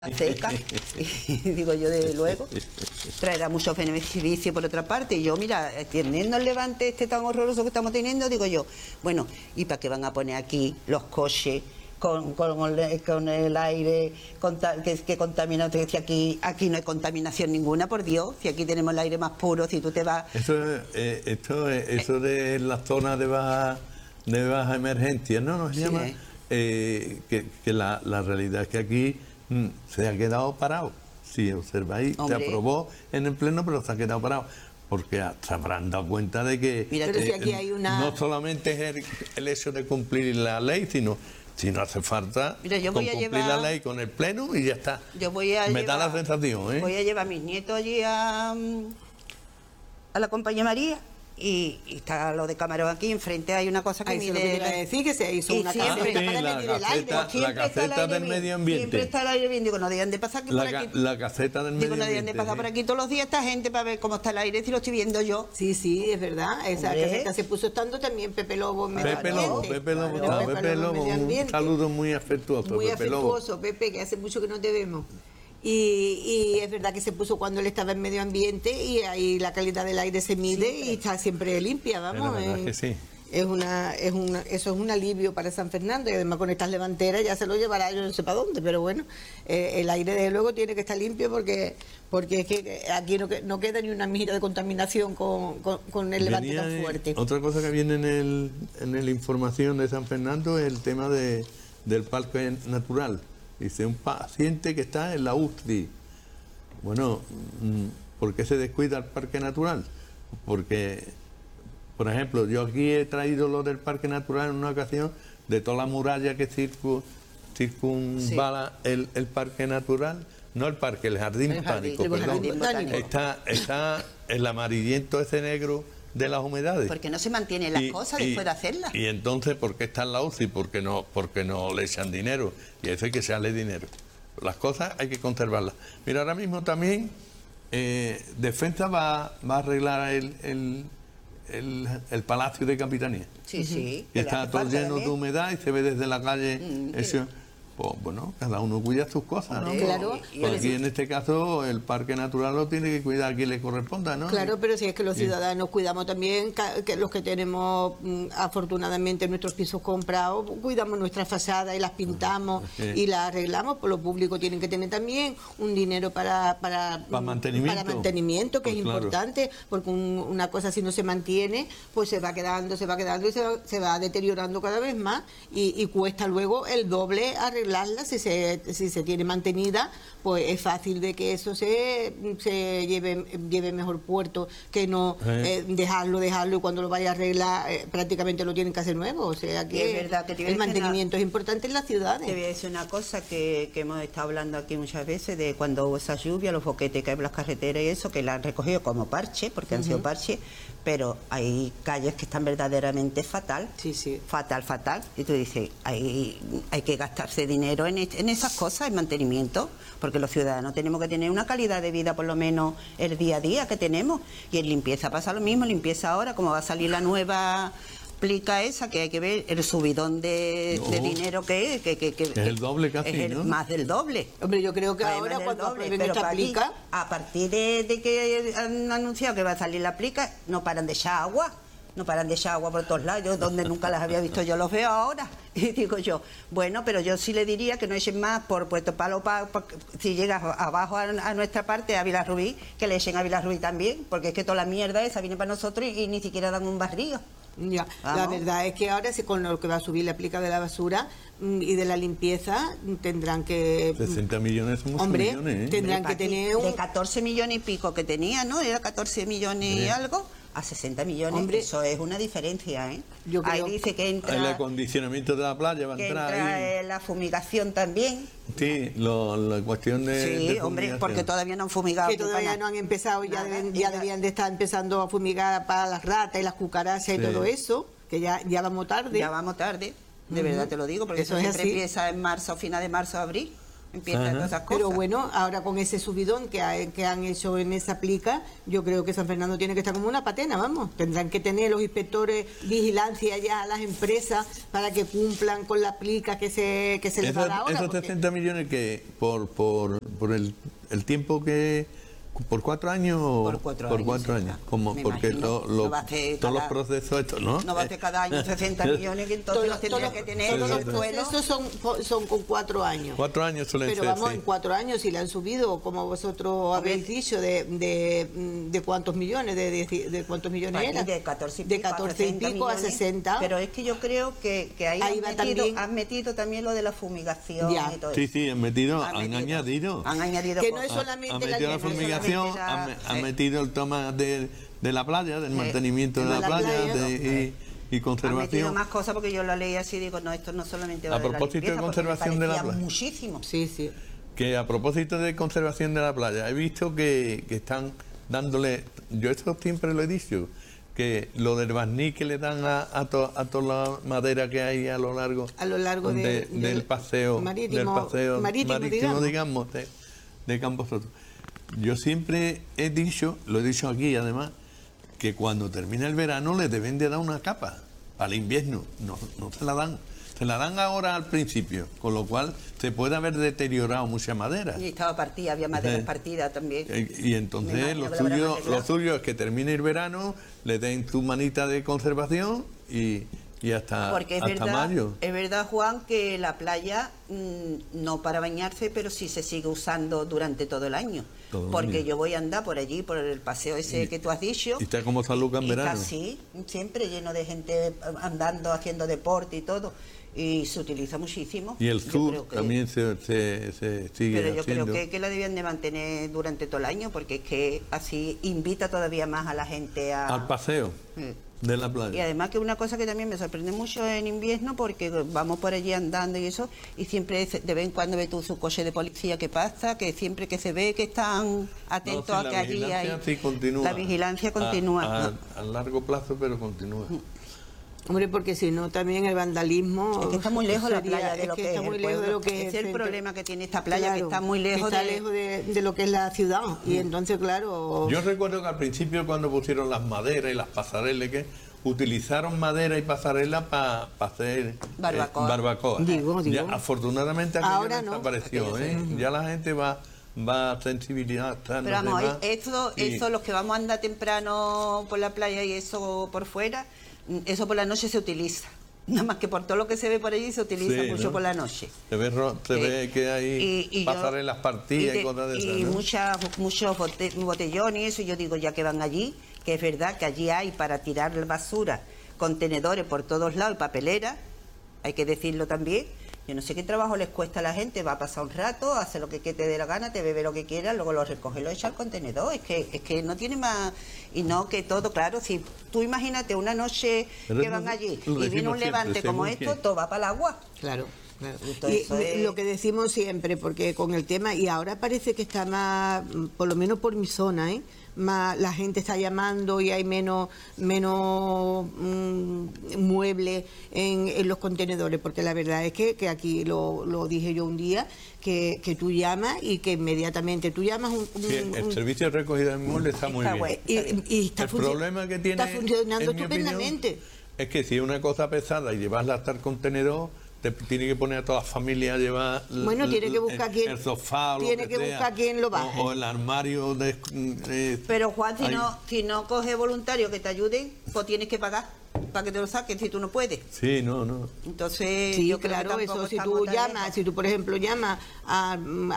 seca y digo yo, desde luego traerá muchos beneficios por otra parte. Y yo, mira, teniendo el levante este tan horroroso que estamos teniendo, digo yo, bueno, ¿y para qué van a poner aquí los coches con el aire que contamina? Si aquí no hay contaminación ninguna, por Dios, si aquí tenemos el aire más puro, si tú te vas... Eso de la zona de baja emergencia, ¿no? Nos llama que la realidad es que aquí se ha quedado parado. Si observáis, se aprobó en el pleno, pero se ha quedado parado. Porque se habrán dado cuenta de que si aquí hay no solamente es el hecho de cumplir la ley, sino hace falta cumplir la ley con el pleno y ya está. Me da la sensación, Voy a llevar a mis nietos allí a la Compañía María. Y está lo de Camarón aquí, enfrente hay una cosa que mide... decir que se hizo una caseta para medir el aire. La caseta del medio ambiente. Siempre está el aire bien. Digo, no deben de pasar por aquí. La caseta del medio ambiente. Digo, no deben de pasar por aquí todos los días esta gente para ver cómo está el aire, si lo estoy viendo yo. Sí, es verdad. Esa caseta se puso estando también Pepe Lobo. Pepe Lobo, un saludo muy afectuoso. Muy afectuoso, Pepe, que hace mucho que no te vemos. Y es verdad que se puso cuando él estaba en medio ambiente y ahí la calidad del aire se mide y está siempre limpia, vamos. Que sí. Eso es un alivio para San Fernando, y además con estas levanteras ya se lo llevará yo no sé para dónde, pero bueno, el aire desde luego tiene que estar limpio porque es que aquí no queda ni una mira de contaminación con el levante tan fuerte. Otra cosa que viene en la información de San Fernando es el tema del parque natural. Dice, un paciente que está en la UCI. Bueno, ¿por qué se descuida el parque natural? Porque, por ejemplo, yo aquí he traído lo del parque natural en una ocasión, de toda la muralla que circunvala el parque natural, no el parque, el jardín botánico, perdón. Está el amarillento ese negro de las humedades. Porque no se mantienen las cosas después de hacerlas. Y entonces, ¿por qué está en la UCI? Porque no le echan dinero. Y eso hay que echarle dinero. Las cosas hay que conservarlas. Mira, ahora mismo también Defensa va a arreglar el Palacio de Capitanía. Sí. Y está todo lleno de humedad y se ve desde la calle. Pues bueno, cada uno cuida sus cosas, ¿no? Claro. Porque aquí en este caso el parque natural lo tiene que cuidar a quien le corresponda, ¿no? Claro, pero si es que los ciudadanos cuidamos también, que los que tenemos afortunadamente nuestros pisos comprados, cuidamos nuestras fachadas y las pintamos y las arreglamos, pues los públicos tienen que tener también un dinero para mantenimiento, que pues es importante, porque una cosa si no se mantiene, pues se va quedando y se va deteriorando cada vez más y cuesta luego el doble arreglarla. Si se tiene mantenida, pues es fácil de que eso se lleve mejor puerto que no dejarlo y cuando lo vaya a arreglar prácticamente lo tienen que hacer nuevo. O sea que, es verdad que el mantenimiento es importante en las ciudades. Te voy a decir una cosa que hemos estado hablando aquí muchas veces, de cuando hubo esa lluvia, los boquetes que hay en las carreteras y eso, que la han recogido como parche, porque han sido parche, pero hay calles que están verdaderamente fatal. Fatal. Y tú dices, hay que gastarse dinero en esas cosas, en mantenimiento, porque los ciudadanos tenemos que tener una calidad de vida por lo menos el día a día que tenemos. Y en limpieza pasa lo mismo, limpieza ahora, como va a salir la nueva plica esa, que hay que ver el subidón de dinero que es el doble casi, es ¿no? Más del doble. Hombre, yo creo que ahora cuando aprueben esta plica, a partir de que han anunciado que va a salir la plica, no paran de echar agua. No paran de echar agua por todos lados. Yo, donde nunca las había visto, yo los veo ahora. Y digo yo, bueno, pero yo sí le diría que no echen más por Puerto Palo, si llegas abajo a nuestra parte, a Vilarrubí, que le echen a Vilarrubí también, porque es que toda la mierda esa viene para nosotros y ni siquiera dan un barrio. Ya, la verdad es que ahora sí, con lo que va a subir la plica de la basura y de la limpieza, tendrán que... 60 millones son muchos millones, tendrán que tener de 14 millones y pico que tenía, ¿no? Era 14 millones y algo, a 60 millones. Eso es una diferencia, ¿eh? Yo creo ahí dice que entra... El acondicionamiento de la playa va a entrar ahí. La fumigación también. Sí, la cuestión de hombre, porque todavía no han fumigado. Que todavía no han empezado, ya debían de estar empezando a fumigar para las ratas y las cucarachas y todo eso, que ya vamos tarde. Ya vamos tarde, de verdad te lo digo, porque eso siempre empieza en marzo, final de marzo, abril. empiezan Ajá. todas esas cosas. Pero bueno, ahora con ese subidón que han hecho en esa plica, yo creo que San Fernando tiene que estar como una patena, vamos. Tendrán que tener los inspectores vigilancia ya a las empresas para que cumplan con la plica que se les va a dar ahora. Esos porque- 60 millones que por el tiempo que... ¿Por 4 años? Por 4 años, Por 4 sí, años. claro. Como, Me porque imagino. No va a hacer todos los cada- procesos estos, ¿no? No va a ser cada año 60 millones, que entonces los tendría que tener todos los el suelo. procesos son con 4 años. 4 años suelen Pero ser, vamos, sí. en 4 años, si le han subido, como vosotros habéis dicho, de cuántos millones, de cuántos millones Aquí era. de 14 y de pico, 14 y 60 pico a millones. 60. Pero es que yo creo que ahí, Ahí va también. han metido también lo de la fumigación Ya. y todo Sí, eso. sí, han añadido. Han añadido Que no es cosas. solamente Ha la metido la limpieza, fumigación, solamente ha metido el toma de la playa, del mantenimiento de de la la playa playa, y Han metido conservación. más cosas porque yo la leí así y digo, no, esto no solamente va A de la propósito de limpieza, porque me conservación de la parecía playa. muchísimo. Sí, sí. Que a propósito de conservación de la playa, he visto que están dándole, yo esto siempre lo he dicho, que lo del barniz que le dan a toda la madera que hay a lo largo, del paseo marítimo, digamos, de Campos Soto. Yo siempre he dicho, lo he dicho aquí además, que cuando termina el verano le deben de dar una capa para el invierno, no se la dan. Se la dan ahora al principio, con lo cual se puede haber deteriorado mucha madera. Y estaba partida, había madera Sí. partida también. Y entonces Me lo imagino que lo habrán suyo, arreglado. lo suyo es que termine el verano, le den tu manita de conservación y hasta Porque hasta mayo. es verdad, Juan, que la playa no para bañarse, pero sí se sigue usando durante todo el año. Todo el Porque año. yo voy a andar por allí, por el paseo ese que tú has dicho. Y está como San Lucas en y verano. casi, siempre lleno de gente andando, haciendo deporte y todo. Y se utiliza muchísimo. Y el Yo sur creo que- también se sigue Pero yo haciendo. creo que la debían de mantener durante todo el año, porque es que así invita todavía más a la gente a... Al paseo de la Y playa. además que una cosa que también me sorprende mucho en invierno, porque vamos por allí andando y eso, y siempre de vez en cuando ves tú su coche de policía que pasa, que siempre que se ve que están atentos No, sí, a que la allí vigilancia hay... sí continúa. La vigilancia continúa. A largo plazo, pero continúa. Hombre, porque si no también el vandalismo... Es que está muy lejos la sería- playa de lo que es está el muy lejos de pueblo. lo que Es el centro. problema que tiene esta playa, que Claro, está muy lejos está de... lejos de lo que es la ciudad. Y entonces, claro... Yo recuerdo que al principio cuando pusieron las maderas y las pasarelas, que utilizaron madera y pasarela para hacer Barbacoa. Digo. Ya, afortunadamente aquello Ahora no. desapareció, ya la gente va sensibilizando. Pero vamos, eso, los que vamos a andar temprano por la playa y eso por fuera, eso por la noche se utiliza. Nada más que por todo lo que se ve por allí se utiliza Sí, mucho ¿no? por la noche. Se ve que hay y pasarelas partidas y cosas de esas, y ¿no? muchos botellones y eso, yo digo, ya que van allí, que es verdad que allí hay para tirar basura, contenedores por todos lados y papeleras, hay que decirlo también. Yo no sé qué trabajo les cuesta a la gente, va a pasar un rato, hace lo que te dé la gana, te bebe lo que quiera, luego lo recoge y lo echa al contenedor. Es que no tiene más... Y no que todo, claro, si tú imagínate una noche Pero que eso van allí lo y viene decimos un siempre, levante como según esto, quién. todo va para el agua. Claro, claro. Entonces, Y eso es- lo que decimos siempre, porque con el tema, y ahora parece que está más, por lo menos por mi zona, más la gente está llamando y hay menos muebles en los contenedores, porque la verdad es que aquí lo dije yo un día, que tú llamas y que inmediatamente tú llamas Sí, el servicio de recogida de muebles está muy Está bien. bueno. y está, El problema que tiene, está funcionando en mi opinión, estupendamente. es que si es una cosa pesada y llevarla hasta el contenedor, te tiene que poner a toda la familia a llevar Bueno, tiene que buscar el sofá o lo tiene que sea, buscar quién lo baje. o el armario Pero Juan, Ay. si no coges voluntarios que te ayuden, pues tienes que pagar para que te lo saquen si tú no puedes. Sí, no. Entonces, Sí, yo creo que claro, tampoco eso, si estamos tú tan llamas, lejos. si tú por ejemplo llamas a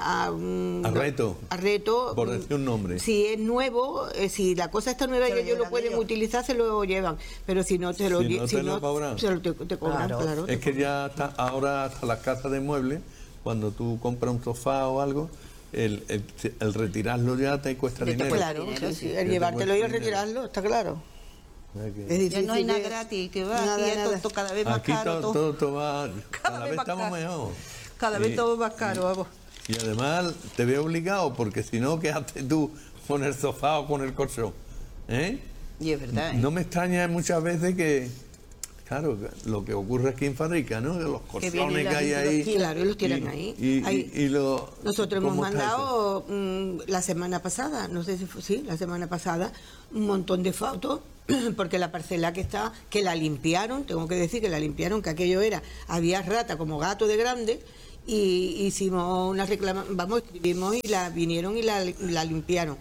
Reto, por decir un nombre. si es nuevo, si la cosa está nueva Se y lo ellos lo llevan pueden ellos. utilizar, se lo llevan, pero si no te lo Si no te lo cobran. te cobran, Claro. claro. Es que ya está, ahora hasta las casas de muebles, cuando tú compras un sofá o algo, el retirarlo ya te cuesta Te dinero. cuesta Claro, dinero, sí, sí. sí, Ya el te llevártelo y el cuesta dinero. retirarlo, está claro. O sea que- Es Ya difícil. no hay nada de- gratis, que va nada, aquí es nada. todo cada vez más Aquí caro. todo va, cada vez vez más estamos caro. mejor. Cada vez Y- todo más caro, vamos. Y además te veo obligado, porque si no, ¿qué haces tú con el sofá o con el colchón? ¿Eh? Y es verdad, ¿eh? No me extraña muchas veces Claro, lo que ocurre aquí en Fabrica, ¿no? Los Que vienen colchones que la hay gente ahí. Claro, y los tiran ahí. Nosotros hemos ¿cómo está eso? mandado la semana pasada, no sé si fue, sí, la semana pasada, un montón de fotos, porque la parcela que está, que la limpiaron, tengo que decir que la limpiaron, que aquello era, había rata como gato de grande, y hicimos una reclamación, escribimos y la vinieron y la limpiaron.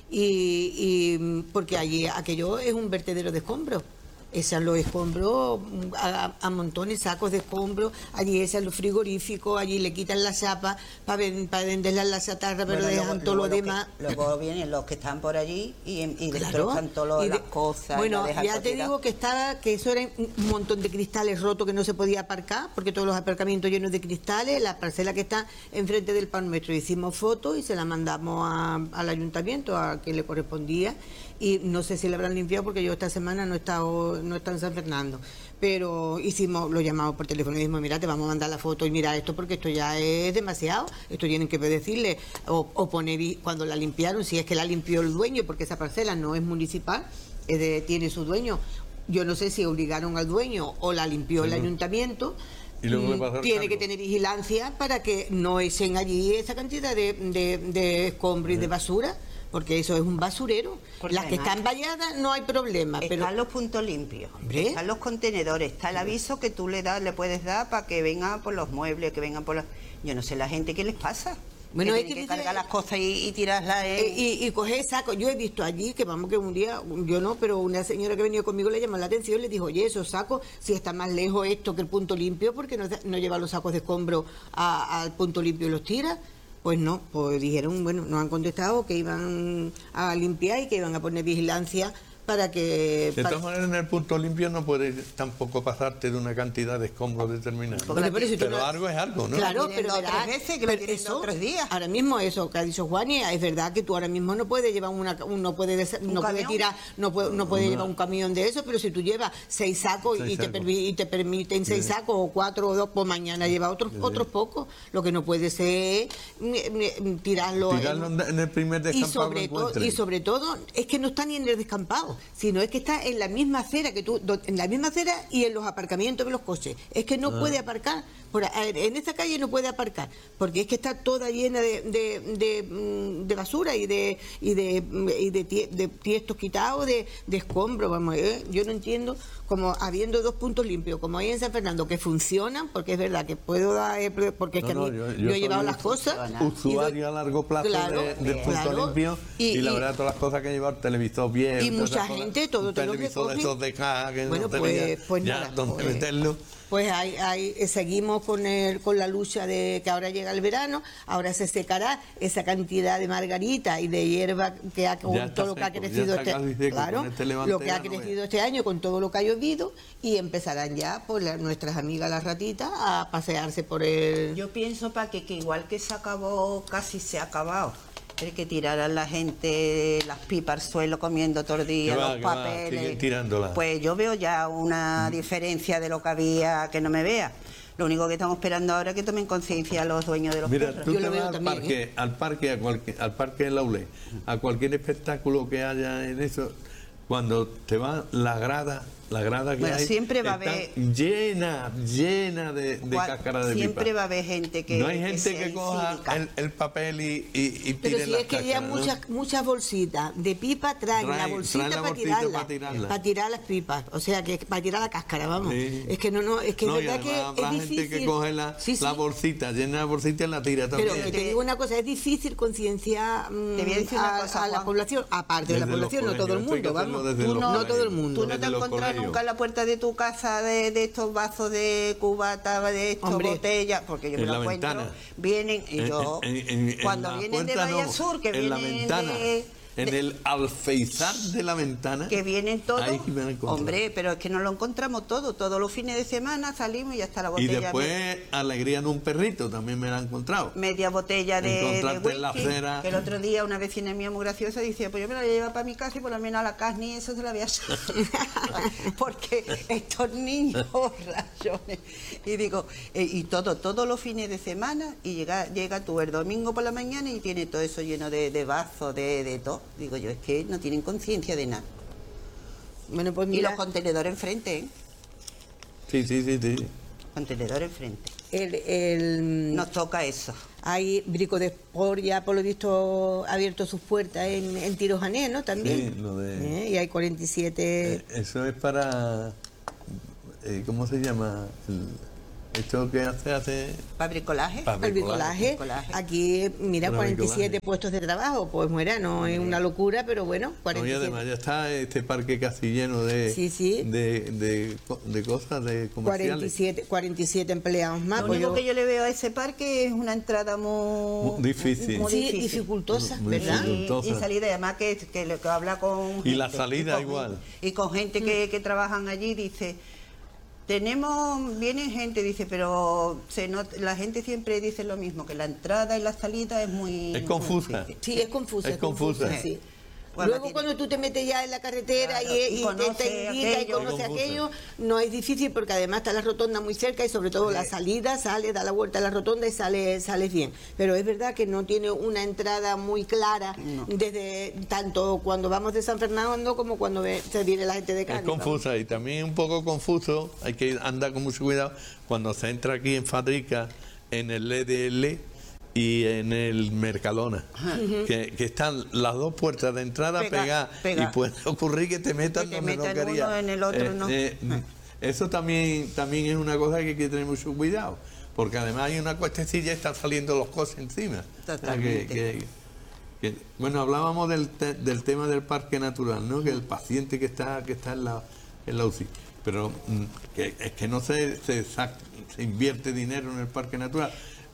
Porque allí aquello es un vertedero de escombros. Echan los escombros a montones, sacos de escombros, allí echan los frigoríficos, allí le quitan la chapa para venderla en la chatarra, pero dejan todo lo demás. Luego vienen los que están por allí y Claro, destrozan todas las cosas. Bueno, y la ya te digo que eso era un montón de cristales rotos que no se podía aparcar, porque todos los aparcamientos llenos de cristales, la parcela que está enfrente del pan nuestro. Hicimos fotos y se la mandamos al ayuntamiento, a quien le correspondía, y no sé si la habrán limpiado porque yo esta semana no he estado en San Fernando, pero lo llamamos por teléfono y dijimos, mira, te vamos a mandar la foto y mira esto porque esto ya es demasiado, esto tienen que decirle o poner cuando la limpiaron, si es que la limpió el dueño, porque esa parcela no es municipal, tiene su dueño. Yo no sé si obligaron al dueño o la limpió el ayuntamiento. Y luego tiene que tener vigilancia para que no echen allí esa cantidad de escombros y de basura, porque eso es un basurero. Porque Las que además, están valladas no hay problema. Están los puntos limpios, Hombre. están los contenedores, está el aviso que tú le puedes dar para que vengan por los muebles, que vengan por yo no sé la gente qué les pasa. Bueno, que es tienen que que cargar las cosas y tirarlas y coger sacos. Yo he visto allí que que un día, yo no, pero una señora que venía conmigo le llamó la atención y le dijo, oye, esos sacos, si está más lejos esto que el punto limpio, ¿por qué no lleva los sacos de escombro al punto limpio y los tira? Pues no, pues dijeron, bueno, nos han contestado que iban a limpiar y que iban a poner vigilancia para que... De todas maneras, en el punto limpio no puedes tampoco pasarte de una cantidad de escombros determinada. Pero algo es algo, ¿no? Claro, pero pero verás, 3 veces que lo tienen 3 días. Ahora mismo eso que ha dicho Juani, es verdad que tú ahora mismo no puedes llevar no puede tirar, no puede llevar un camión de eso, pero si tú llevas 6 sacos y te permiten 6 sacos o 4 o 2, pues mañana lleva otros pocos. Lo que no puede ser tirarlo en el primer descampado que encuentres. Y sobre todo es que no está ni en el descampado, sino es que está en la misma acera en la misma acera y en los aparcamientos de los coches. Es que no puede aparcar. En esta calle no puede aparcar, porque es que está toda llena de basura y de tiestos quitados, de escombros. Vamos, yo no entiendo, como habiendo 2 puntos limpios, como hay en San Fernando, que funcionan, porque es verdad que puedo dar, porque es que yo he llevado las cosas. Usuario a largo plazo del punto limpio, y la verdad, todas las cosas que he llevado, televisor bien. Y mucha gente, todo te lo televisor de esos de caja, que bueno, no tenía ya donde meterlo. Pues seguimos con la lucha de que ahora llega el verano, ahora se secará esa cantidad de margarita y de hierba que todo lo que ha crecido lo que ha crecido este año con todo lo que ha llovido, y empezarán ya nuestras amigas las ratitas a pasearse por el... Yo pienso que igual que se acabó, casi se ha acabado. El que tiraran la gente las pipas al suelo comiendo todo el día, los papeles. Pues yo veo ya una diferencia de lo que había, que no me vea. Lo único que estamos esperando ahora es que tomen conciencia los dueños de los perros. Tú te vas al parque del Aulé, a cualquier espectáculo que haya en eso, cuando te va la grada que hay siempre va a está haber llena de cáscara de pipa. Siempre va a haber gente que... No hay gente que coja el papel y pero tire si las es que cáscaras, ya muchas bolsitas de pipa traen la bolsita para tirarla, para tirar las pipas, o sea que para tirar la cáscara, vamos. Sí. Es que es que es verdad que es difícil. Gente que coge la bolsita, llena la bolsita y la tira también. Pero te digo una cosa, es difícil concienciar a la población, aparte de la población, no todo el mundo, vamos. No todo el mundo. Tú no te encuentras nunca en la puerta de tu casa de estos vasos de cubata, de estas botellas, porque yo me lo encuentro, vienen, y yo, cuando vienen de Bahía Sur, que vienen en el alféizar de la ventana, que vienen todos, hombre, pero es que no lo encontramos todos los fines de semana salimos y ya está la botella. Y después alegría en un perrito, también me la he encontrado. Media botella de whisky, en la acera. que el otro día una vecina mía muy graciosa dice, pues yo me la voy a llevar para mi casa y por lo menos a la carne y eso se la voy a hacer. Porque estos niños rayones. Y digo, y todos los fines de semana, y llega tú el domingo por la mañana y tiene todo eso lleno de vasos, de todo. Digo yo, es que no tienen conciencia de nada. Bueno, pues mira. Y los contenedores enfrente, Sí. Contenedor enfrente. El Nos toca eso. Hay Brico de Sport, ya por lo visto ha abierto sus puertas en Tirojané, ¿no? También. Sí, lo de... Y hay 47... eso es para... ¿cómo se llama? Esto que hace... ¿Fabricolaje? El bricolaje. Aquí, mira, Para 47 bricolaje. puestos de trabajo. Pues mira, no es una locura, pero bueno, No, y 47. además ya está este parque casi lleno de, Sí, sí. de cosas, de comerciales. 47 empleados más. Lo pues único que yo le veo a ese parque es una entrada muy Difícil. muy Sí, difícil. dificultosa, Muy ¿verdad? dificultosa. Y salida, además que habla con Y la gente, salida con igual. gente, y con gente que trabajan allí, dice, viene gente, dice, pero la gente siempre dice lo mismo, que la entrada y la salida es muy... Es confusa. muy difícil. Sí, es confusa. Es confusa. Sí. Bueno, Luego cuando tú te metes ya en la carretera Claro, y conoce te indica y aquello. conoce Es confusa. aquello, no es difícil porque además está la rotonda muy cerca y sobre todo la salida, da la vuelta a la rotonda y sales bien. Pero es verdad que no tiene una entrada muy clara desde tanto cuando vamos de San Fernando como cuando se viene la gente de Es Cádiz. confusa y también un poco confuso, hay que andar con mucho cuidado cuando se entra aquí en Fadrica, en el EDL y en el Mercadona, que están las dos puertas de entrada Pega. pegadas y puede ocurrir que te metan Que te donde no metan querías. uno en el otro, ¿no? Eso también es una cosa que hay que tener mucho cuidado, porque además hay una cuestecilla y están saliendo los cosas encima. O sea, Totalmente. bueno, hablábamos del tema del parque natural, ¿no? Que el paciente que está en la UCI, pero es que no se invierte dinero en el parque natural.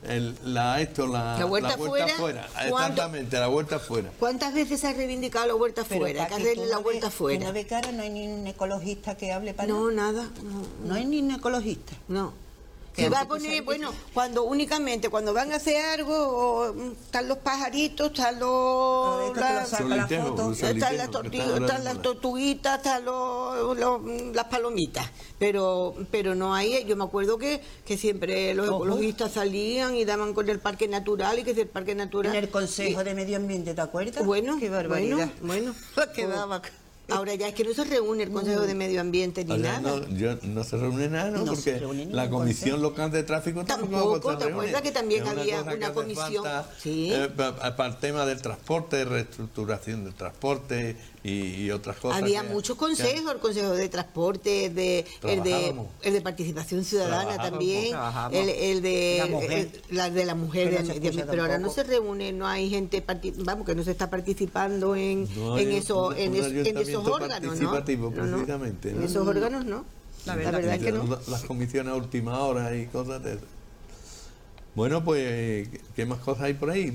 La vuelta fuera, fuera, exactamente, la vuelta fuera. ¿Cuántas veces se ha reivindicado la vuelta Pero fuera? Que Paqui, arregle la tú vuelta no fuera. ves que ahora no hay ni un ecologista que hable para No, nada. nada. No hay ni un ecologista. No. Que Se va a antes poner, tú bueno, cuando van a hacer algo, están los pajaritos, están los... Esto que lo saca la Solitero, foto. un solitero, Están las que tortugas, está ahora están de las moda. tortuguitas, están las palomitas, pero no hay. Yo me acuerdo que siempre los ecologistas salían y daban con el parque natural y que es el parque natural. En el Consejo de Medio Ambiente, ¿te acuerdas? Bueno, Qué barbaridad. bueno. Que daba. Ahora ya es que no se reúne el Consejo de Medio Ambiente ni Ahora nada. no se reúne nada, ¿no? No se Porque reúne la ningún Comisión consejo. Local de Tráfico Tampoco, se ¿te reúne. acuerdas que también Es había cosa que una hace comisión? falta, Sí. para el tema del transporte, de reestructuración del transporte y otras cosas. Había que- muchos que- consejos, el Consejo de Transporte, Trabajábamos. el de Participación Ciudadana Trabajábamos. también, Trabajamos. el de La mujer. de la mujer, Que no se escucha pero ahora no tampoco. se reúne, no hay gente, vamos, que no se está participando en esos órganos, ¿no? participativo, No, no. precisamente, En ¿no? esos órganos, ¿no? La La verdad verdad es que no. Las comisiones a última hora y cosas de esas. Bueno, pues, ¿qué más cosas hay por ahí?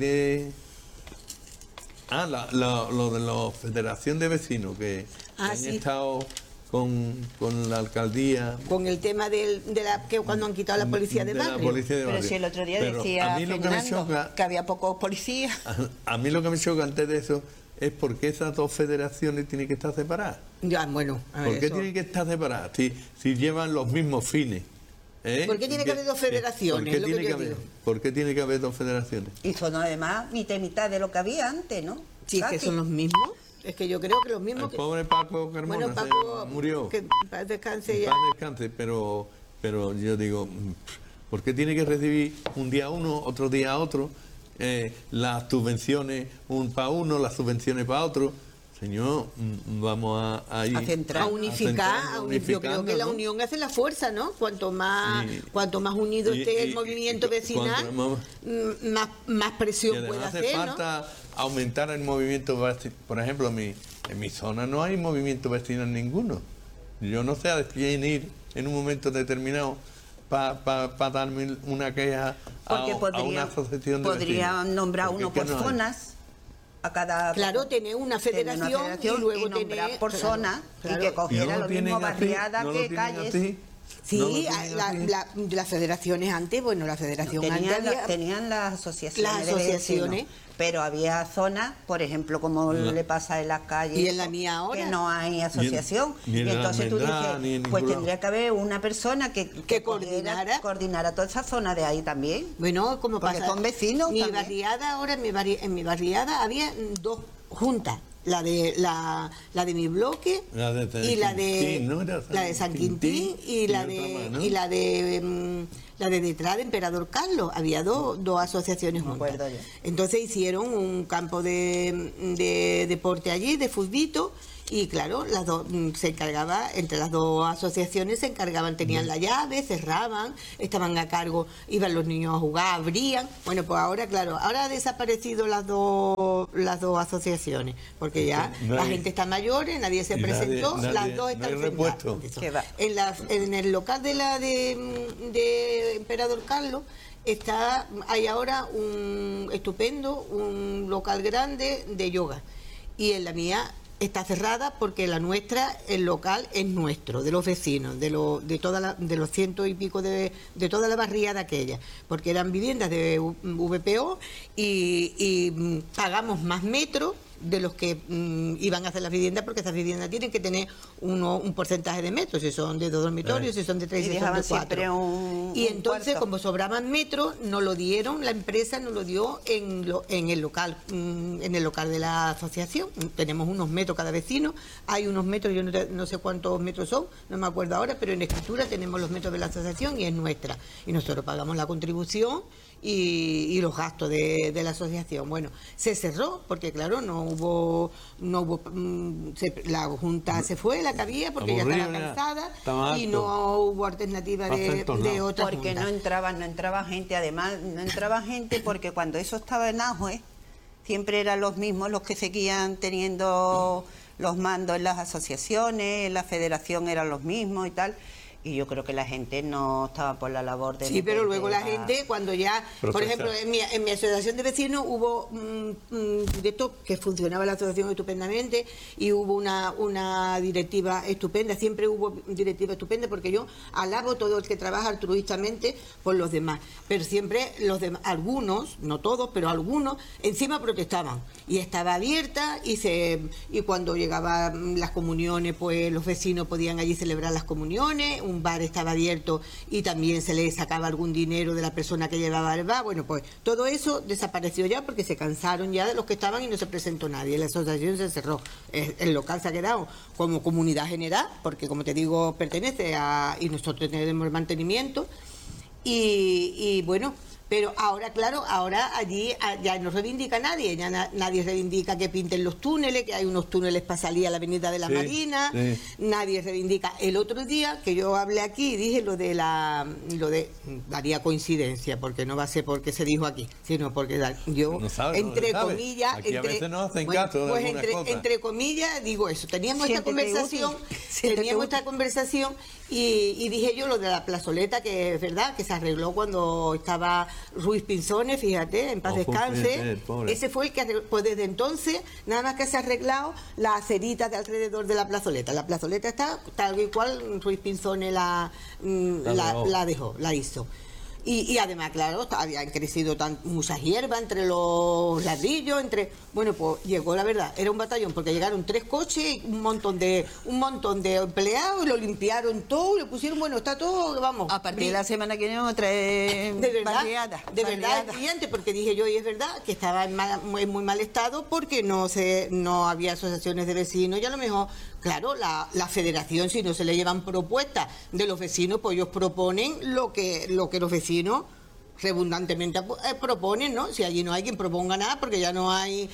Lo de la Federación de Vecinos, que han Sí. estado con la alcaldía. Con el tema que cuando han quitado la policía de la barrio. policía de Pero barrio. si el otro día Pero decía a mí lo que me Fernando choca, que había pocos policías. a mí lo que me choca antes de eso es por qué esas dos federaciones tienen que estar separadas. Ya, bueno, a ver, ¿Por qué eso. tienen que estar separadas? Si llevan los mismos fines. ¿Por qué tiene que haber dos federaciones? ¿Por qué, Es lo que tiene yo que haber, digo. ¿Por qué tiene que haber dos federaciones? Y son además mitad y mitad de lo que había antes, ¿no? Sí, es que Casi. son los mismos. Es que yo creo que los mismos. El pobre Paco Carmona Bueno, Paco se murió. que en paz descanse En ya. paz descanse, pero yo digo, ¿por qué tiene que recibir un día uno, otro día otro? Las subvenciones para uno, las subvenciones para otro. Señor, vamos a ir A centrar. A unificar, yo creo que la ¿no? unión hace la fuerza, ¿no? Cuanto más unido Y- esté el y- movimiento y vecinal, cuanto más Y presión además puede hace hacer, ¿no? falta aumentar el movimiento vecinal. Por ejemplo, en mi zona no hay movimiento vecinal ninguno. Yo no sé a quién ir en un momento determinado para darme una queja Porque a una asociación de podrían vecinos. nombrar Porque uno es que por no hay. zonas. A cada Claro, tener una federación y luego nombrar tener por claro, zona claro. y que ¿Y no cogiera lo tienen mismo así? barriada ¿No lo que tienen calles. así? Sí, ¿No lo tienen así? las federaciones antes, bueno, la federación antes había- Tenían las asociaciones. Las de asociaciones. vecinos, pero había zonas, por ejemplo, como le pasa en las calles. Y en la mía ahora. Que no hay asociación. ni en y la entonces tú Almendrá, dices, ni en pues ningún tendría que haber una persona que coordinara toda esa zona de ahí también. Bueno, como Porque pasa. son vecinos Mi también. barriada ahora, en mi barriada había dos juntas. la de mi bloque y la de San Quintín y la de detrás de Emperador Carlos. Había dos asociaciones juntas. Entonces hicieron un campo de deporte allí, de futbito. Y claro, las dos se encargaba, entre las dos asociaciones se encargaban, tenían la llave, cerraban, estaban a cargo, iban los niños a jugar, abrían. Bueno, pues ahora, claro, ahora han desaparecido las dos asociaciones, porque ya la gente está mayor, nadie se presentó, las dos están cerradas. En el local de Emperador Carlos hay ahora un un local grande de yoga, y en la mía está cerrada porque el local es nuestro, de los vecinos, de los 100 y pico de toda la barriada aquella, porque eran viviendas de VPO y pagamos más metros de los que iban a hacer las viviendas, porque esas viviendas tienen que tener un porcentaje de metros, si son de 2 dormitorios, si son de 3, si son de 4. Y entonces, como sobraban metros, nos lo dieron, la empresa nos lo dio en el local de la asociación. Tenemos unos metros cada vecino, hay unos metros, yo no sé cuántos metros son, no me acuerdo ahora, pero en escritura tenemos los metros de la asociación y es nuestra. Y nosotros pagamos la contribución y los gastos de la asociación. Bueno, se cerró porque claro, no hubo la junta se fue, la que había, porque ya estaba cansada y no hubo alternativa de otra porque junta. no entraba gente, además no entraba gente porque cuando eso estaba en auge siempre eran los mismos los que seguían teniendo los mandos en las asociaciones, en la federación eran los mismos y tal. Y yo creo que la gente no estaba por la labor de... Sí, pero luego la gente, cuando ya... Por ejemplo, en mi asociación de vecinos hubo de esto que funcionaba la asociación estupendamente y hubo una directiva estupenda, siempre hubo directiva estupenda, porque yo alabo todo el que trabaja altruistamente por los demás, pero siempre los demás, algunos, no todos, pero algunos, encima protestaban. Y estaba abierta y cuando llegaban las comuniones, pues los vecinos podían allí celebrar las comuniones, un bar estaba abierto y también se le sacaba algún dinero de la persona que llevaba el bar. Bueno, pues todo eso desapareció ya porque se cansaron ya de los que estaban y no se presentó nadie. La asociación se cerró. El local se ha quedado como comunidad general, porque como te digo, pertenece y nosotros tenemos el mantenimiento. Y bueno, pero ahora, claro, allí ya no reivindica nadie, ya nadie reivindica que pinten los túneles, que hay unos túneles para salir a la avenida de la Marina, nadie reivindica. El otro día que yo hablé aquí y dije daría coincidencia, porque no va a ser porque se dijo aquí, sino porque yo, entre comillas, aquí a veces no hacen caso de pues entre comillas, digo eso, teníamos esta conversación y dije yo lo de la plazoleta, que es verdad, que se arregló cuando estaba Ruiz Pinzones, fíjate, en paz descanse. Ese fue el que arregló. Pues desde entonces, nada más que se ha arreglado las aceritas de alrededor de la plazoleta. La plazoleta está tal y cual Ruiz Pinzones la hizo. Y además, claro, habían crecido muchas hierbas entre los ladrillos, bueno, pues llegó, la verdad, era un batallón, porque llegaron 3 coches, un montón de empleados, y lo limpiaron todo, y le pusieron, bueno, está todo, vamos. A partir de la semana que viene otra de verdad, brillante, porque dije yo, y es verdad, que estaba en muy mal estado, porque no había asociaciones de vecinos, y a lo mejor, claro, la federación, si no se le llevan propuestas de los vecinos, pues ellos proponen lo que los vecinos redundantemente proponen, ¿no? Si allí no hay quien proponga nada, porque ya no hay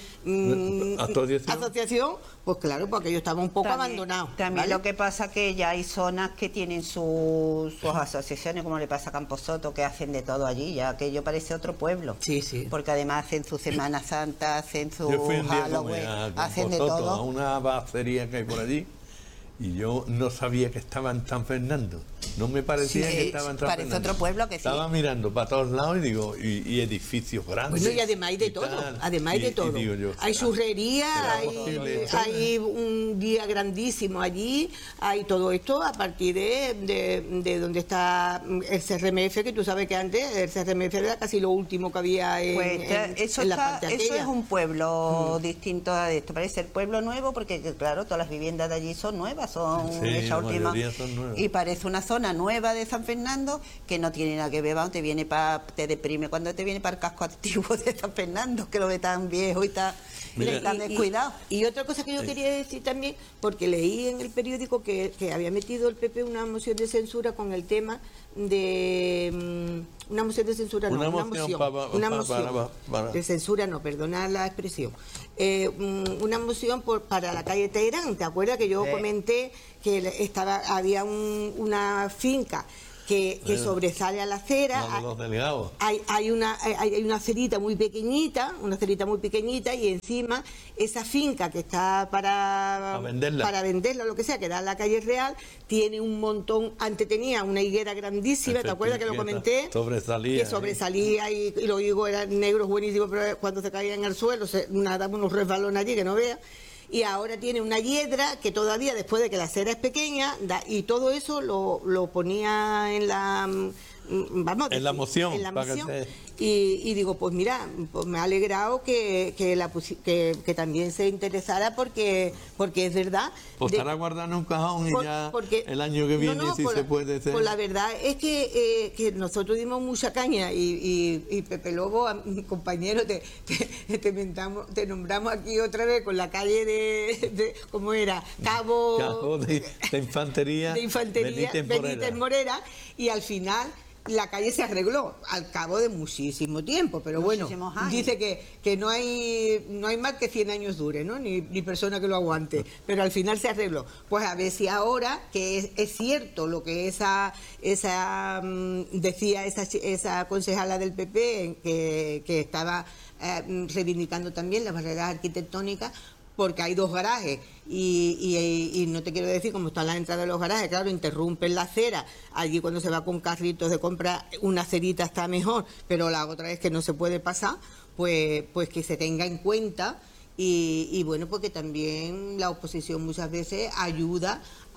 asociación, pues claro, porque ellos estaban un poco abandonados. También ¿vale? Lo que pasa que ya hay zonas que tienen sus asociaciones, como le pasa a Camposoto, que hacen de todo allí, ya aquello parece otro pueblo. Sí. Porque además hacen su Semana Santa, hacen su Halloween, hacen de todo. A una bacería que hay por allí, y yo no sabía que estaba en San Fernando. No me parecía que estaba en San Fernando. Parece otro pueblo que estaba mirando para todos lados y digo, y edificios grandes. Bueno, y además hay de todo, hay churrería, hay un día grandísimo allí, hay todo esto a partir de donde está el CRMF, que tú sabes que antes el CRMF era casi lo último que había eso es un pueblo distinto a esto, parece el pueblo nuevo, porque claro, todas las viviendas de allí son nuevas, son esa última, son nuevas. Y parece una zona nueva de San Fernando que no tiene nada que ver, te deprime cuando te viene para el casco antiguo de San Fernando, que lo ve tan viejo y tal. Mira, están descuidados. Y otra cosa que yo quería decir también, porque leí en el periódico que había metido el PP una moción de censura con el tema de una moción de censura, no, una moción de censura, no, perdona la expresión, una moción para la calle Teherán. ¿Te acuerdas que yo comenté que había una finca que sobresale a la acera? La de los delegados. Hay una acerita muy pequeñita, y encima esa finca que está para venderla, lo que sea, que da en la calle Real, tiene un montón. Antes tenía una higuera grandísima, ¿te acuerdas que lo comenté? Sobresalía y los higos eran negros buenísimos, pero cuando se caían al suelo daban unos resbalones allí que no veas. Y ahora tiene una hiedra que todavía, después de que la acera es pequeña, y todo eso lo ponía en la moción. Y digo, pues mira, pues me ha alegrado que también se interesara, porque es verdad. Pues estará guardando un cajón y el año que viene se puede hacer. Pues la verdad es que nosotros dimos mucha caña y Pepe Lobo, mi compañero, te nombramos aquí otra vez con la calle de ¿cómo era? Cabo de Infantería, Benítez Morera, y al final la calle se arregló al cabo de muchísimo tiempo, pero bueno, dice que no hay mal que 100 años dure, ¿no? Ni persona que lo aguante, pero al final se arregló. Pues a ver si ahora, que es cierto lo que decía esa concejala del PP, que estaba reivindicando también las barreras arquitectónicas, porque hay 2 garajes y no te quiero decir cómo están las entradas de los garajes, claro, interrumpen la acera. Allí cuando se va con carritos de compra, una acerita está mejor, pero la otra es que no se puede pasar, pues que se tenga en cuenta. Y bueno, porque también la oposición muchas veces ayuda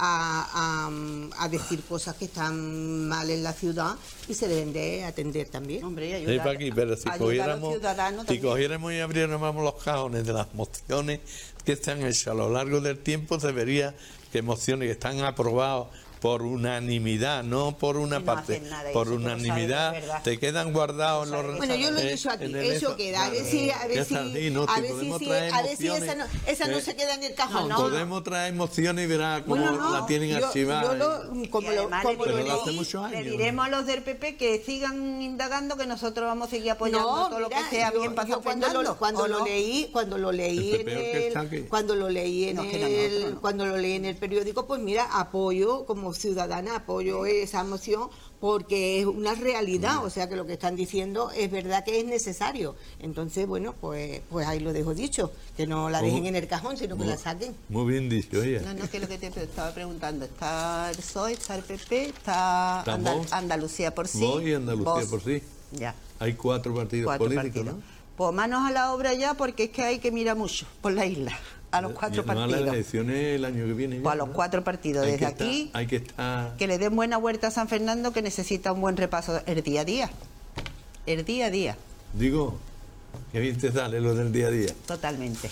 a decir cosas que están mal en la ciudad y se deben de atender también. Hombre, pero si cogiéramos y abriéramos los cajones de las mociones que se han hecho a lo largo del tiempo, se vería que mociones que están aprobadas por unanimidad, no por una parte, por unanimidad, te quedan guardados en los... Bueno, yo lo he dicho aquí, eso queda, a ver si esa no se queda en el cajón. Podemos traer mociones y verás cómo la tienen archivada. Le diremos a los del PP que sigan indagando, que nosotros vamos a seguir apoyando todo lo que sea bien para San Fernando. Cuando lo leí en el periódico, pues mira, apoyo como ciudadana, apoyo esa moción, porque es una realidad, o sea que lo que están diciendo es verdad que es necesario. Entonces, bueno, pues ahí lo dejo dicho, que no la dejen en el cajón, sino que la saquen. Muy bien dicho, oye. No, que es lo que te estaba preguntando. Está el PSOE, está el PP, está Andalucía por sí. Voy Andalucía por sí. Ya. Hay 4 partidos políticos, ¿no? Pues manos a la obra ya, porque es que hay que mirar mucho por la isla. A los 4 partidos. Las elecciones el año que viene. Pues a los 4 partidos. Desde aquí, hay que estar... que le den buena vuelta a San Fernando, que necesita un buen repaso el día a día. El día a día. Digo, que bien te sale lo del día a día. Totalmente.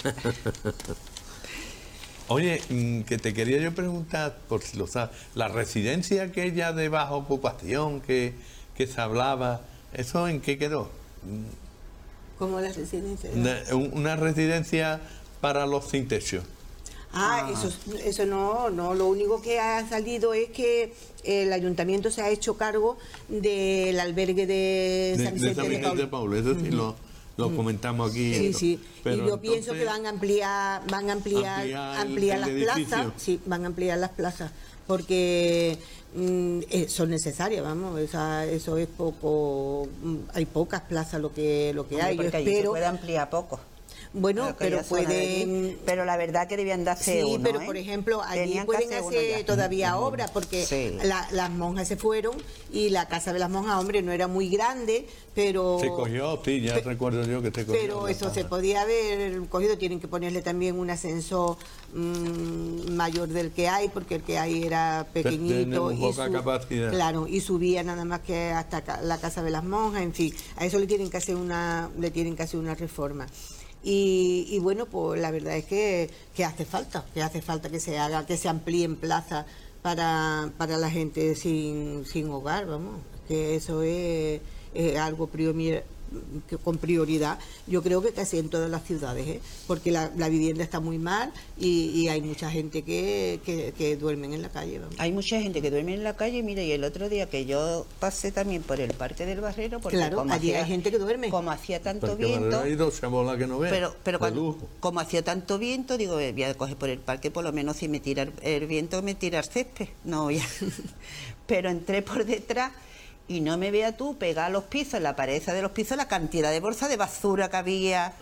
Oye, que te quería yo preguntar, por si lo sabes, la residencia aquella de baja ocupación que se hablaba, ¿eso en qué quedó? ¿Cómo la residencia? Una residencia para los sin techo. Eso no, lo único que ha salido es que el ayuntamiento se ha hecho cargo del albergue de San Vicente de Paulo. Eso sí lo comentamos aquí. Sí. Pero y yo pienso que van a ampliar las plazas. Sí, van a ampliar las plazas, porque son necesarias, vamos, eso es poco, hay pocas plazas lo que hay. Yo espero se puede ampliar poco. Bueno, pero pueden... Pero la verdad que debían de hacer uno, pero por ejemplo, allí pueden hacer todavía obras, porque las monjas se fueron y la casa de las monjas, hombre, no era muy grande, pero... Se cogió, sí, ya recuerdo yo que se cogió. Pero eso se podía haber cogido, tienen que ponerle también un ascensor mayor del que hay, porque el que hay era pequeñito. Poca capacidad. Claro, y subía nada más que hasta la casa de las monjas, en fin, a eso le tienen que hacer una reforma. Y bueno, pues la verdad es que hace falta que se haga, que se amplíen plazas para la gente sin hogar, vamos, que eso es algo con prioridad. Yo creo que casi en todas las ciudades, ¿eh? Porque la vivienda está muy mal y hay mucha gente que duermen en la calle. Vamos. Hay mucha gente que duerme en la calle, mira, y el otro día que yo pasé también por el Parque del Barrero, porque claro, como allí hacía, hay gente que duerme. como hacía tanto Porque viento, hay dos chabolas que no ven. pero como hacía tanto viento, digo, voy a coger por el parque, por lo menos si me tira el viento, me tira el césped. No, ya. Pero entré por detrás y no me vea tú pegar a los pisos, en la pared esa de los pisos, la cantidad de bolsas de basura que había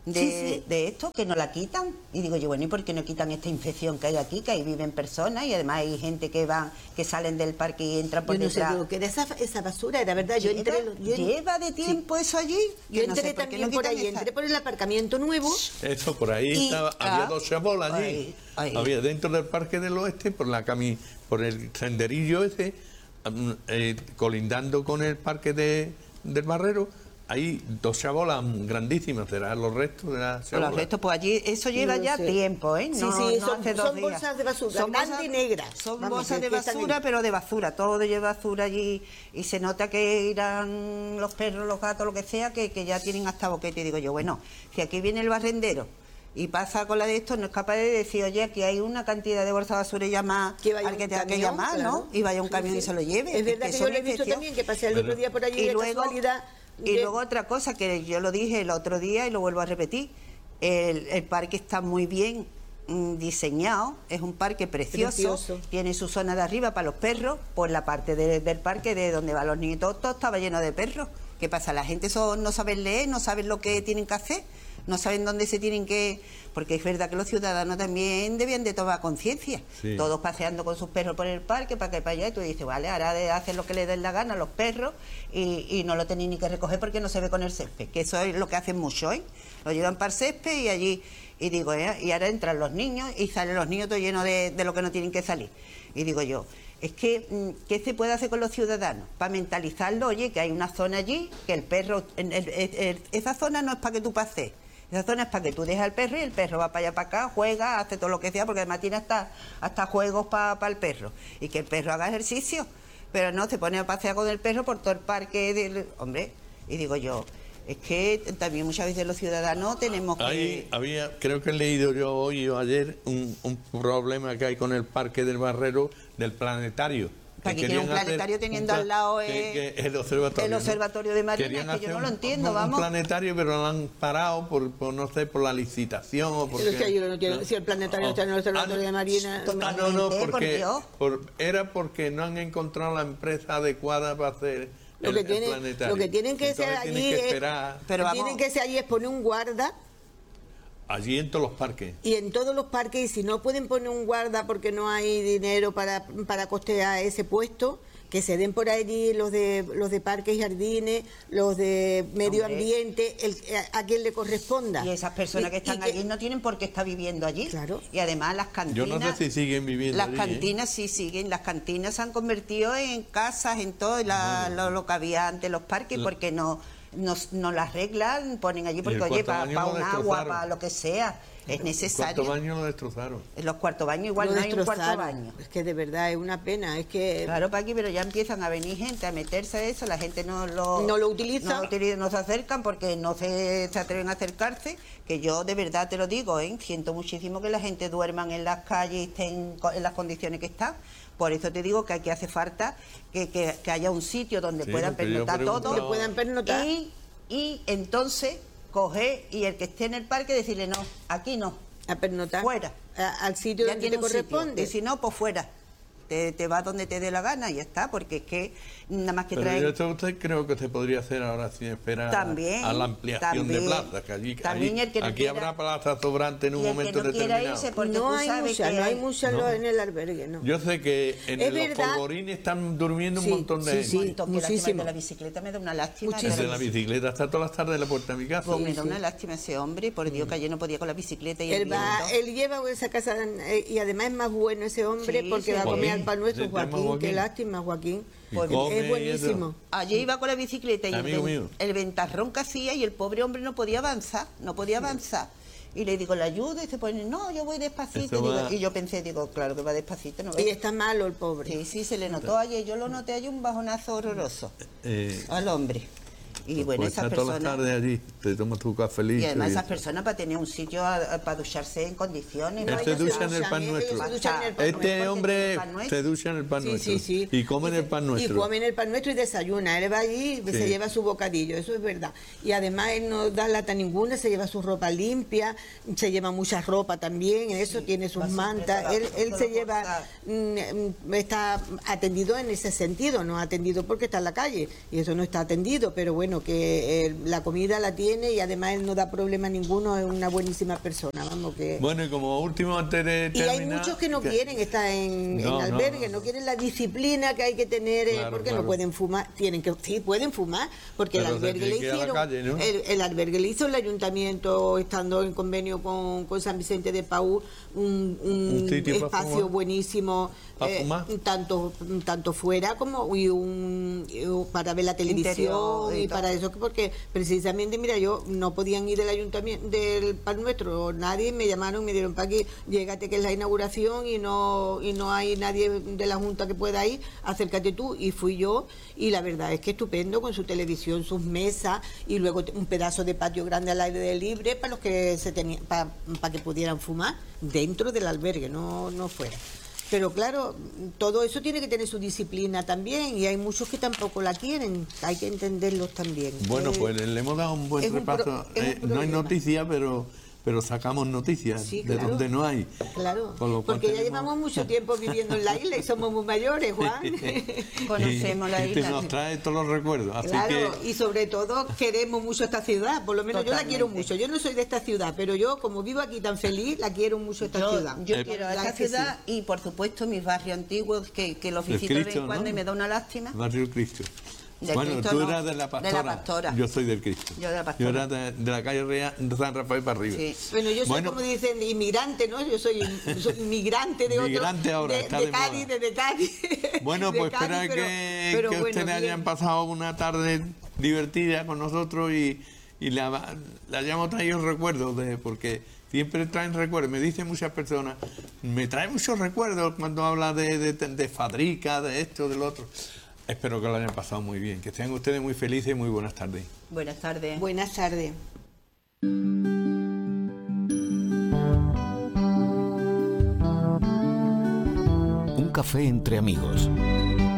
de esto, que no la quitan. Y digo yo, bueno, ¿y por qué no quitan esta infección que hay aquí, que ahí viven personas y además hay gente que salen del parque y entran por yo no sé, detrás? digo, que era esa basura, era verdad. Yo entré, ¿Lleva de tiempo eso allí? Yo no entré sé por qué también no por quitan ahí, esa. entré por el aparcamiento nuevo. Eso, por ahí Y, estaba, había dos chabolas allí. ahí. Había dentro del Parque del Oeste, por el senderillo ese, colindando con el Parque del Barrero, hay dos chabolas grandísimas, serán los restos de las chabolas. Los restos, pues allí, eso lleva No ya sé. tiempo, ¿eh? Sí, No, sí, no son, hace 2 son días. bolsas de basura, Son grandes bolsas- y negras. Son Vamos, bolsas de que están basura, ahí. pero de basura, todo lleva basura allí y se nota que irán los perros, los gatos, lo que sea, que ya tienen hasta boquete. Y digo yo, bueno, si aquí viene el barrendero y pasa con la de esto, no es capaz de decir, oye, aquí hay una cantidad de bolsas de basura y llama Que vaya al que un tenga que camión, llamar, claro. ¿no? Y vaya un Sí, camión sí. y se lo lleve. Es verdad que eso yo es lo he visto infección. también, que pasé el otro día por allí Y de luego, casualidad. y luego otra cosa que yo lo dije el otro día y lo vuelvo a repetir, el parque está muy bien diseñado, es un parque precioso, tiene su zona de arriba para los perros, por la parte del parque de donde van los niños, todo estaba lleno de perros. ¿Qué pasa? La gente no saben leer, no saben lo que tienen que hacer, no saben dónde se tienen que... Porque es verdad que los ciudadanos también debían de tomar conciencia. Sí. Todos paseando con sus perros por el parque, para que para allá, y tú dices, vale, ahora de hacer lo que les den la gana a los perros y no lo tenéis ni que recoger porque no se ve con el césped, que eso es lo que hacen mucho, ¿eh? Lo llevan para el césped y allí, y digo, y ahora entran los niños y salen los niños todo llenos de lo que no tienen que salir. Y digo yo, es que, ¿qué se puede hacer con los ciudadanos? Para mentalizarlo, oye, que hay una zona allí, que el perro, esa zona no es para que tú pases, esa zona es para que tú dejes al perro y el perro va para allá, para acá, juega, hace todo lo que sea, porque además tiene hasta juegos para el perro, y que el perro haga ejercicio, pero no, se pone a pasear con el perro por todo el parque, hombre, y digo yo, es que también muchas veces los ciudadanos tenemos que... Creo que he leído yo hoy o ayer un problema que hay con el Parque del Barrero del planetario. Para que tiene un planetario teniendo al lado el observatorio. El observatorio de Marinas, que yo no lo entiendo, vamos. Un planetario, pero lo han parado por no sé, por la licitación o porque... Pero es que ellos no tienen, si el planetario está en el observatorio de Marina... No, Totalmente, porque era porque no han encontrado la empresa adecuada para hacer el planetario. Lo que tienen que Entonces ser tienen allí que esperar. tienen que ser allí es poner un guarda. Allí en todos los parques. Y en todos los parques, y si no pueden poner un guarda porque no hay dinero para costear ese puesto, que se den por allí los de parques y jardines, los de medio ambiente, a quien le corresponda. Y esas personas que están allí no tienen por qué estar viviendo allí. Claro. Y además las cantinas... Yo no sé si siguen viviendo Las allí, cantinas sí siguen, las cantinas se han convertido en casas, en todo lo que había antes los parques, porque no las arreglan, ponen allí, porque oye, para un agua, para lo que sea, es necesario. El cuarto baño lo destrozaron. En los cuartos baños igual no hay un cuarto baño. Es que de verdad es una pena, es que... Claro, Paqui, pero ya empiezan a venir gente a meterse a eso, la gente no lo utiliza. No se acercan porque no se atreven a acercarse, que yo de verdad te lo digo, siento muchísimo que la gente duerman en las calles y estén en las condiciones que están. Por eso te digo que aquí hace falta que haya un sitio donde puedan pernoctar todos. Y entonces coger y el que esté en el parque decirle no, aquí no. A pernoctar. Fuera. Al sitio Ya donde tiene te un sitio. corresponde. Y si no, pues fuera. Te vas donde te dé la gana y ya está, porque es que nada más que Pero traen... esto usted creo que se podría hacer ahora sin esperar a la ampliación de plazas, que aquí habrá plazas sobrantes en un momento determinado. No hay muchas en el albergue, no. Yo sé que en los polvorines están durmiendo un montón de gente. Muchísimo. De la bicicleta me da una lástima. De la bicicleta está todas las tardes en la puerta de mi casa. Pues me da una lástima ese hombre, por Dios, que ayer no podía con la bicicleta. Y él lleva esa casa y además es más bueno ese hombre porque va a comer al pan nuestro, Joaquín. Qué lástima, Joaquín. Pues es buenísimo. Ayer iba con la bicicleta y el ventarrón que hacía y el pobre hombre no podía avanzar. Y le digo, ¿le ayudo? Y se pone, no, yo voy despacito. Y yo pensé, claro que va despacito. ¿No ves? Y está malo el pobre. Sí, se le notó ayer. Yo lo noté ayer un bajonazo horroroso al hombre. Y bueno, pues esas está toda la personas... tarde allí, te tomas tu cafelito. Y además y esas eso. personas para tener un sitio para ducharse en condiciones. Él ¿no? se Ellos ducha en el pan ellos se nuestro. duchan en el pan Este nuestro. hombre El pan nuestro. se ducha en el pan Sí, nuestro. sí, sí. Y come en el pan nuestro. Y come en el pan nuestro y desayuna. Él va allí y Sí. se lleva su bocadillo, eso es verdad. Y además él no da lata ninguna, se lleva su ropa limpia, se lleva mucha ropa también, eso tiene sus va siempre mantas. toda- Él todo se lo lleva, forzado. está atendido en ese sentido, no atendido porque está en la calle y eso no está atendido, pero bueno, que la comida la tiene y además él no da problema ninguno, es una buenísima persona, vamos que... Bueno, y como último antes de Y terminar... hay muchos que no quieren estar en No, albergue, no quieren la disciplina que hay que tener, Claro, porque claro. no pueden fumar, sí pueden fumar, porque Pero el se albergue le tienen que ir a la hicieron, calle, ¿no? el albergue le hizo el ayuntamiento, estando en convenio con San Vicente de Paúl, un sitio para espacio fumar. buenísimo, ¿Para fumar? tanto fuera como y para ver la televisión Interior y y todo. para eso, porque precisamente, mira, yo no podían ir del ayuntamiento, del Pan Nuestro, nadie, me llamaron y me dieron para aquí, llégate que es la inauguración y no hay nadie de la Junta que pueda ir, acércate tú, y fui yo, y la verdad es que estupendo, con su televisión, sus mesas, y luego un pedazo de patio grande al aire libre para los que se tenían, para que pudieran fumar dentro del albergue, no fuera. Pero claro, todo eso tiene que tener su disciplina también, y hay muchos que tampoco la quieren, hay que entenderlos también. Bueno, pues le hemos dado un buen es un repaso. es un No hay problema. noticia, pero sacamos noticias Sí, de claro. donde no hay. Claro, Con lo cual porque ya tenemos- llevamos mucho tiempo viviendo en la isla y somos muy mayores, Juan. Conocemos la y te isla. nos trae todos los recuerdos. Así Claro, que y sobre todo queremos mucho esta ciudad, por lo menos yo la quiero Totalmente. mucho. Yo no soy de esta ciudad, pero yo, como vivo aquí tan feliz, la quiero mucho esta ciudad. Yo Eh, quiero a La esta verdad que ciudad y por supuesto mis barrios antiguos que los visito de vez Cristo, en cuando ¿no? y me da una lástima. Barrio Cristo. Del Bueno, Cristo tú no, eras de la Pastora. de la Pastora. Yo soy del Cristo. Yo de la Pastora. Yo era de la calle de San Rafael para arriba. Sí. Bueno, yo soy, Bueno, como dicen, inmigrante, ¿no? Yo soy migrante de otro... Migrante ahora, está de Cádiz, moda. de Cádiz. Bueno, de pues Cádiz, espero pero que bueno, ustedes bien. hayan pasado una tarde divertida con nosotros y le hayamos traído recuerdos, porque siempre traen recuerdos. Me dicen muchas personas, me traen muchos recuerdos cuando habla de Fadrica, de esto, del otro. Espero que lo hayan pasado muy bien, que estén ustedes muy felices y muy buenas tardes. Buenas tardes. Buenas tardes. Un café entre amigos.